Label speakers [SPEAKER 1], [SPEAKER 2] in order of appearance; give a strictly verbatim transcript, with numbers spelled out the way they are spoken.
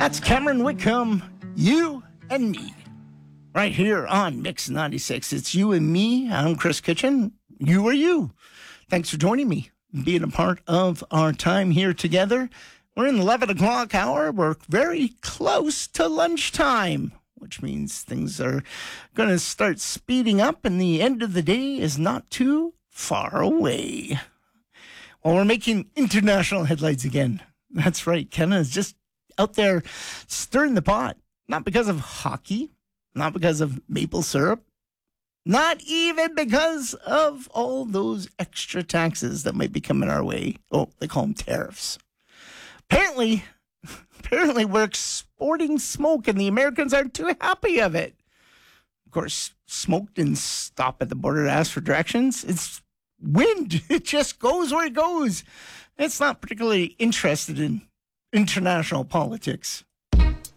[SPEAKER 1] That's Cameron Whitcomb, You and Me. Right here on Mix ninety-six. It's You and Me. I'm Chris Kitchen. You are you. Thanks for joining me and being a part of our time here together. We're in the eleven o'clock hour. We're very close to lunchtime, which means things are going to start speeding up and the end of the day is not too far away. Well, we're making international headlines again. That's right. Kenna is just out there stirring the pot. Not because of hockey, not because of maple syrup, not even because of all those extra taxes that might be coming our way. Oh, they call them tariffs. Apparently, apparently we're exporting smoke and the Americans aren't too happy of it. Of course, smoke didn't stop at the border to ask for directions. It's wind. It just goes where it goes. It's not particularly interested in international politics.